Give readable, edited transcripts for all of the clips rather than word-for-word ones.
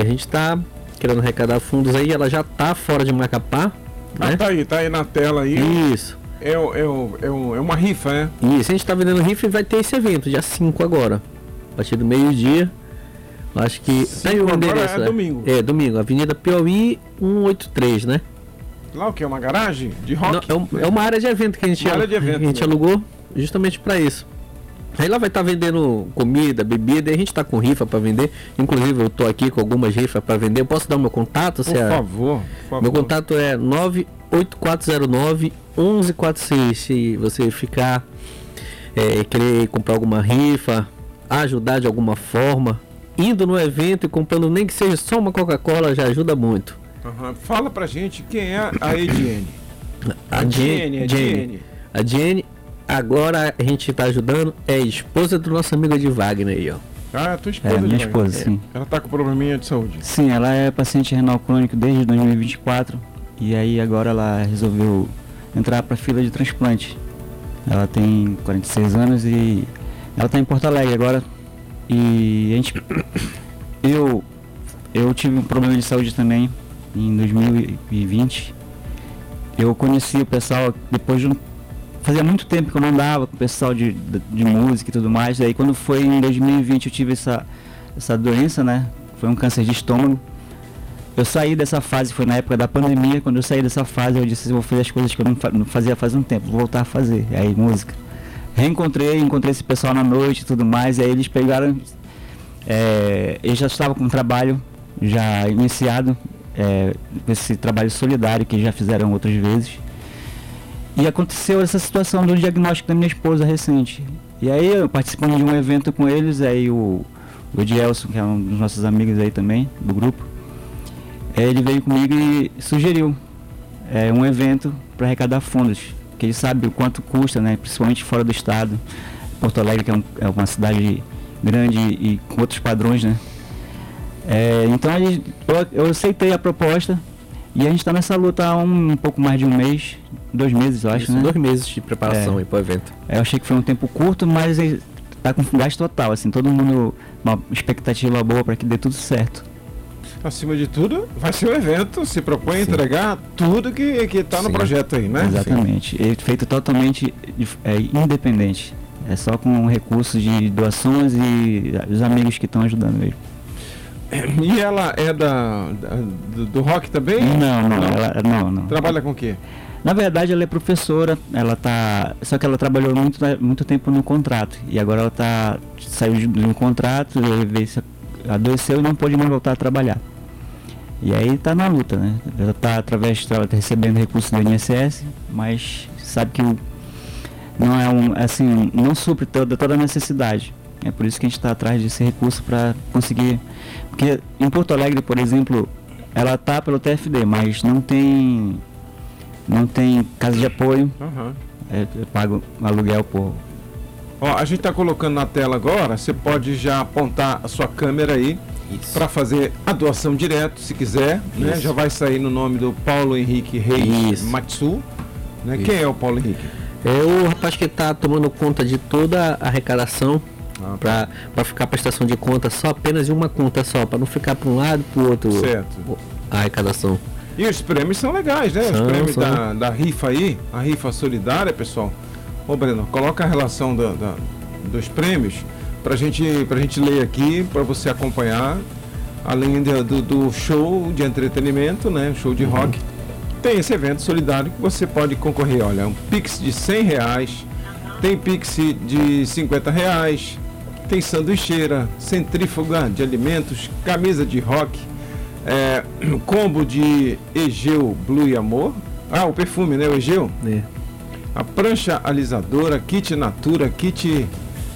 a gente está querendo arrecadar fundos aí, ela já está fora de Macapá. Né? Tá aí na tela aí. Isso. É uma rifa, né? Isso, a gente está vendendo rifa e vai ter esse evento, dia 5 agora. A partir do meio-dia. Acho que. Tá aí o endereço, domingo. É, domingo. Avenida Piauí 183, né? Lá o que? É uma garagem de rock? Não, é uma área de evento que a gente alugou justamente para isso. Aí lá vai estar vendendo comida, bebida, e a gente está com rifa para vender. Inclusive eu estou aqui com algumas rifas para vender. Eu posso dar o meu contato? Por favor. Meu contato é 98409-1146. Se você ficar, querer comprar alguma rifa, ajudar de alguma forma, indo no evento e comprando nem que seja só uma Coca-Cola, já ajuda muito. Fala pra gente quem é a Ediene. A Diene, agora a gente tá ajudando, é esposa do nosso amigo de Wagner aí, ó. Ah, tua esposa. Minha esposa, sim. Ela tá com probleminha de saúde. Sim, ela é paciente renal crônico desde 2024 e aí agora ela resolveu entrar pra fila de transplante. Ela tem 46 anos e ela tá em Porto Alegre agora e eu tive um problema de saúde também em 2020. Eu conheci o pessoal depois de fazia muito tempo que eu não andava com o pessoal de música e tudo mais. E aí quando foi em 2020 eu tive essa doença, né? Foi um câncer de estômago. Eu saí dessa fase, foi na época da pandemia. Quando eu saí dessa fase eu disse, eu vou fazer as coisas que eu não fazia faz um tempo, vou voltar a fazer. E aí música. Encontrei esse pessoal na noite e tudo mais. E aí eles pegaram, eu já estava com um trabalho já iniciado, esse trabalho solidário que já fizeram outras vezes. E aconteceu essa situação do diagnóstico da minha esposa recente. E aí eu participando de um evento com eles, aí o Edielson, que é um dos nossos amigos aí também, do grupo, ele veio comigo e sugeriu um evento para arrecadar fundos, que ele sabe o quanto custa, né, principalmente fora do estado. Porto Alegre, que é uma cidade grande e com outros padrões, né? Então eu aceitei a proposta e a gente está nessa luta há um pouco mais de um mês, 2 meses eu acho, né? 2 meses de preparação para o evento. Eu achei que foi um tempo curto, mas está com gasto total, assim, todo mundo, uma expectativa boa para que dê tudo certo. Acima de tudo, vai ser um evento, se propõe a entregar tudo que está no projeto aí, né? Exatamente, é feito totalmente independente, é só com recursos de doações e os amigos que estão ajudando mesmo. E ela é do rock também? Não. Trabalha com o quê? Na verdade ela é professora, só que ela trabalhou muito tempo no contrato e agora ela saiu de um contrato, adoeceu e não pôde mais voltar a trabalhar. E aí está na luta, né? Ela está recebendo recursos do INSS, mas sabe que não não supre toda a necessidade. É por isso que a gente está atrás desse recurso para conseguir. Porque em Porto Alegre, por exemplo, ela está pelo TFD, mas não tem casa de apoio. Eu pago aluguel por. A gente está colocando na tela agora, você pode já apontar a sua câmera aí para fazer a doação direto, se quiser, né? Já vai sair no nome do Paulo Henrique Reis Matsu, né? Quem é o Paulo Henrique? É o rapaz que está tomando conta de toda a arrecadação. Para ficar a prestação de conta só apenas em uma conta só, para não ficar para um lado e para o outro. Certo. A arrecadação. E os prêmios são legais, né? Os prêmios da rifa aí, a rifa solidária, pessoal. Ô Breno, coloca a relação dos prêmios pra gente ler aqui, para você acompanhar, além do show de entretenimento, né? Show de rock. Tem esse evento solidário que você pode concorrer. Olha, um Pix de R$100, tem Pix de R$50, tem sanduicheira, centrífuga de alimentos, camisa de rock, combo de Egeu Blue e Amor. O perfume, né? O Egeu. A prancha alisadora, kit Natura, kit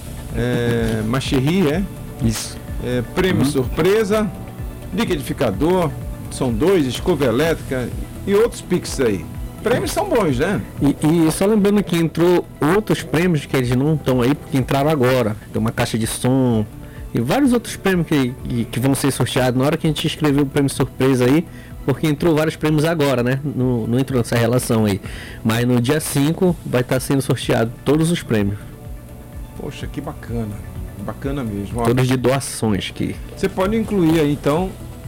Macherry, Isso. Prêmio surpresa, liquidificador, são 2, escova elétrica e outros Pix aí. Prêmios são bons, né? E só lembrando que entrou outros prêmios que eles não estão aí porque entraram agora. Tem uma caixa de som e vários outros prêmios que vão ser sorteados na hora que a gente escreveu o prêmio surpresa aí, porque entrou vários prêmios agora, né? Não entrou nessa relação aí. Mas no dia 5 vai estar sendo sorteado todos os prêmios. Poxa, que bacana. Bacana mesmo. Todos de doações que... Você pode incluir aí então